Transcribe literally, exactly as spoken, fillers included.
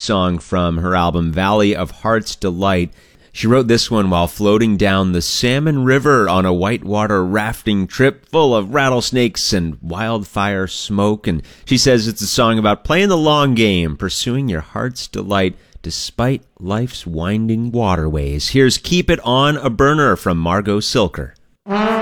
song from her album Valley of Heart's Delight. She wrote this one while floating down the Salmon River on a whitewater rafting trip full of rattlesnakes and wildfire smoke. And she says it's a song about playing the long game, pursuing your heart's delight despite life's winding waterways. Here's Keep It On a Burner from Margot Silker.